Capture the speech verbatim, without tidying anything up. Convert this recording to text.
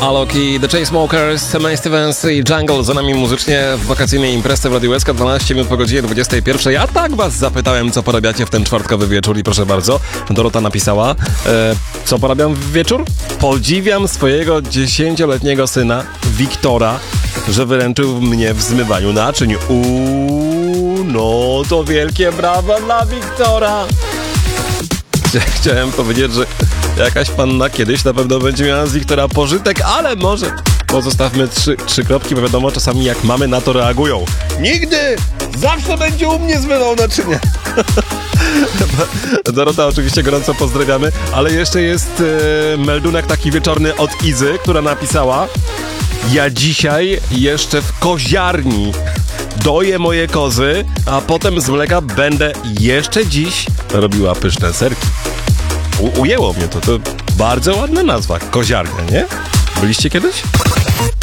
Alok i The Chainsmokers, Mae Stevens i Jungle za nami muzycznie w wakacyjnej imprezie w Radiu S K, dwanaście minut po godzinie dwudziestej pierwszej. Ja tak was zapytałem, co porabiacie w ten czwartkowy wieczór i proszę bardzo, Dorota napisała, e, co porabiam w wieczór? Podziwiam swojego dziesięcioletniego syna, Wiktora, że wyręczył mnie w zmywaniu naczyń. Uuu, no to wielkie brawa dla Wiktora! Chciałem powiedzieć, że jakaś panna kiedyś na pewno będzie miała z Wiktora pożytek, ale może pozostawmy trzy, trzy kropki, bo wiadomo, czasami jak mamy na to reagują. Nigdy! Zawsze będzie u mnie zmywał naczynia. Dorota oczywiście gorąco pozdrawiamy, ale jeszcze jest e, meldunek taki wieczorny od Izy, która napisała: ja dzisiaj jeszcze w koziarni doję moje kozy, a potem z mleka będę jeszcze dziś robiła pyszne serki. U- ujęło mnie to, to bardzo ładna nazwa, koziarnia, nie? Byliście kiedyś?